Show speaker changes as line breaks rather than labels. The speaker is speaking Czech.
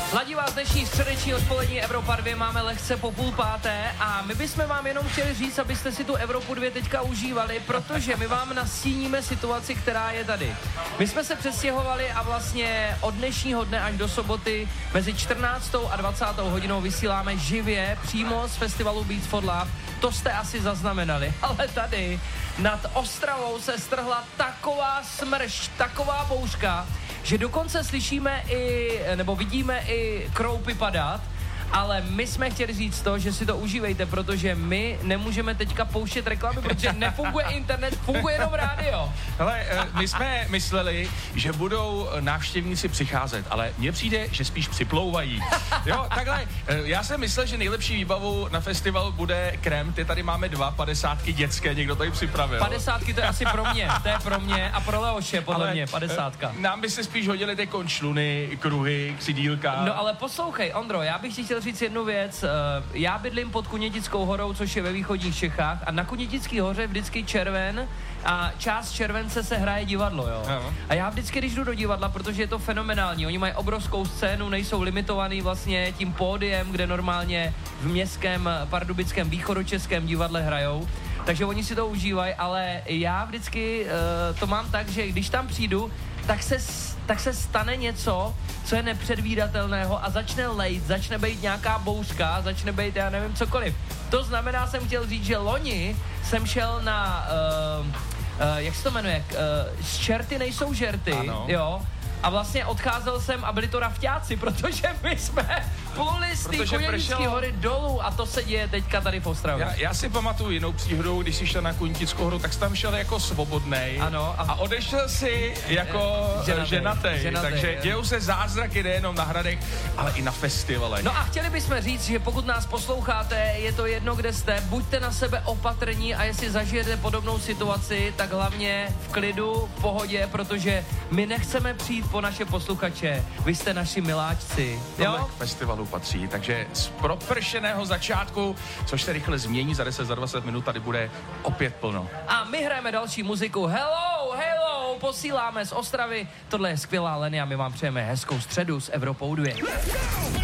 Ladí vás dnešní středeční odpolední Evropa 2, máme lehce po 4:30 a my bychom vám jenom chtěli říct, abyste si tu Evropu 2 teďka užívali, protože my vám nastíníme situaci, která je tady. My jsme se přestěhovali a vlastně od dnešního dne až do soboty mezi 14. a 20. hodinou vysíláme živě přímo z festivalu Beats for Love. To jste asi zaznamenali, ale tady nad Ostravou se strhla taková smršť, taková bouřka, že dokonce slyšíme nebo vidíme i kroupy padat, ale my jsme chtěli říct to, že si to užívejte, protože my nemůžeme teďka pouštět reklamy, protože nefunguje internet, funguje jenom rádio.
Hele, my jsme mysleli, že budou návštěvníci přicházet, ale mně přijde, že spíš připlouvají. Jo, takhle, já jsem myslel, že nejlepší výbavu na festival bude krém, ty tady máme 50 dětské, někdo tady připravil.
50 to je asi pro mě, to je pro mě a pro Leoše, podle mě, 50.
Nám by se spíš hodily ty končluny, kruhy, křidílka.
No ale poslouchej, Ondro, já bych ti chtěl říct jednu věc. Já bydlím pod Kunětickou horou, což je ve východních Čechách a na Kunětické hoře vždycky červen a část července se hraje divadlo, jo.
Aha.
A já vždycky, když jdu do divadla, protože je to fenomenální, oni mají obrovskou scénu, nejsou limitovaný vlastně tím pódiem, kde normálně v městském pardubickém východočeském divadle hrajou, takže oni si to užívají, ale já vždycky to mám tak, že když tam přijdu, tak se stane něco, co je nepředvídatelného a začne lejt, začne být nějaká bouřka, začne být, já nevím, cokoliv. To znamená, jsem chtěl říct, že loni jsem šel na, jak se to jmenuje, z čerty nejsou žerty, ano. Jo. A vlastně odcházel jsem a byli to rafťáci, protože my jsme pluli z té Kunětické hory dolů a to se děje teďka tady v Ostravě.
Já si pamatuju jinou příhodu, když jsi šel na Kunětickou horu, tak jsi tam šel jako svobodnej.
Ano.
A odešel si jako ženatej. Takže dějou se zázraky nejenom na hradech, ale i na festivalech.
No a chtěli bychom říct, že pokud nás posloucháte, je to jedno, kde jste, buďte na sebe opatrní a jestli zažijete podobnou situaci, tak hlavně v klidu, v pohodě, protože my nechceme přijít po naše posluchače. Vy jste naši miláčci.
Tohle k festivalu patří, takže z propršeného začátku, což se rychle změní, za 10, za 20 minut tady bude opět plno.
A my hrajeme další muziku. Hello, posíláme z Ostravy. Tohle je skvělá Leny a my vám přejeme hezkou středu s Evropou 2.